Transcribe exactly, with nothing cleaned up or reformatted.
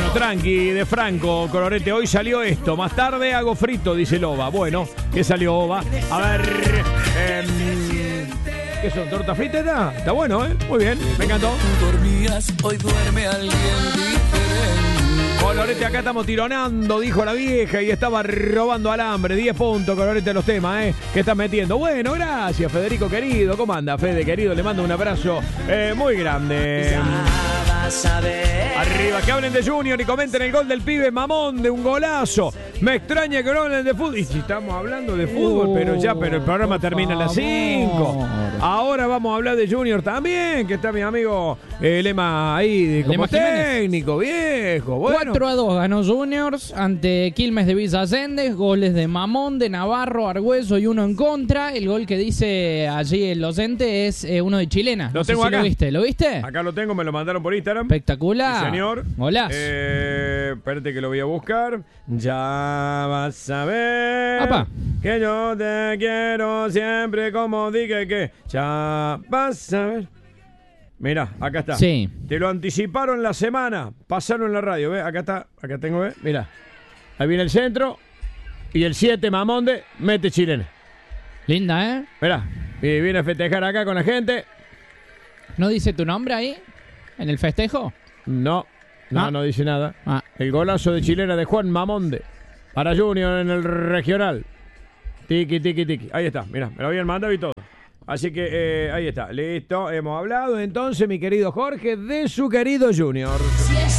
tranqui, de Franco, Colorete. Hoy salió esto, más tarde hago frito, dice Loba. Bueno, ¿qué salió, Oba? A ver... Eh, ¿Qué son? ¿Torta frita? Está, está bueno, ¿eh? Muy bien, me encantó. Tú dormías, hoy duerme alguien diferente. Colorete, acá estamos tironando, dijo la vieja, y estaba robando alambre. diez puntos, Colorete, los temas, ¿eh? Que estás metiendo. Bueno, gracias, Federico querido. ¿Cómo anda, Fede querido? Le mando un abrazo eh, muy grande. Arriba, que hablen de Junior y comenten el gol del pibe Mamón de un golazo. Me extraña que no hablen de fútbol. Y si estamos hablando de fútbol, Uh, pero ya, pero el programa termina a las cinco. Ahora vamos a hablar de Junior también, que está mi amigo eh, Lema ahí como Lema Jiménez. técnico, viejo. Bueno. cuatro a dos ganó Juniors ante Quilmes de Villa Allende. Goles de Mamón, de Navarro, Argüello y uno en contra. El gol que dice allí el docente es eh, uno de Chilena. Lo No sé tengo si acá. ¿Lo viste? ¿Lo viste? Acá lo tengo, me lo mandaron por Instagram. Espectacular. Sí, señor. Golazo. Eh, espérate que lo voy a buscar. Ya vas a ver Apa. que yo te quiero siempre como dije que. Ya vas a ver. Mira, acá está. Sí. Te lo anticiparon la semana. Pasaron en la radio, ¿ves? Acá está. Acá tengo, ¿ves? Mira. Ahí viene el centro. Y el siete, Mamonde, mete Chilena. Linda, ¿eh? Mirá. Y viene a festejar acá con la gente. ¿No dice tu nombre ahí? ¿En el festejo? No. No, Ah. no dice nada. Ah. El golazo de Chilena de Juan Mamonde para Junior en el regional. Tiki, tiki, tiki. Ahí está, mirá, me lo habían mandado y todo. Así que eh, ahí está, listo. Hemos hablado entonces, mi querido Jorge, de su querido Junior.